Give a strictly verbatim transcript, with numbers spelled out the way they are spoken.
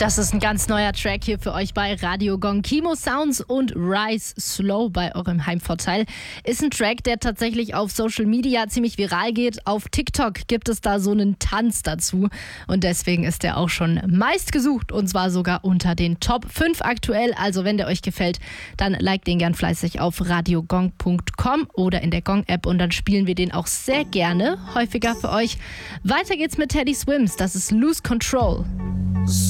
Das ist ein ganz neuer Track hier für euch bei Radio Gong. Kimo Sounds und Rise Slow bei eurem Heimvorteil. Ist ein Track, der tatsächlich auf Social Media ziemlich viral geht. Auf TikTok gibt es da so einen Tanz dazu. Und deswegen ist der auch schon meist gesucht. Und zwar sogar unter den Top fünf aktuell. Also wenn der euch gefällt, dann liked den gern fleißig auf radiogong punkt com oder in der Gong-App. Und dann spielen wir den auch sehr gerne häufiger für euch. Weiter geht's mit Teddy Swims. Das ist Lose Control.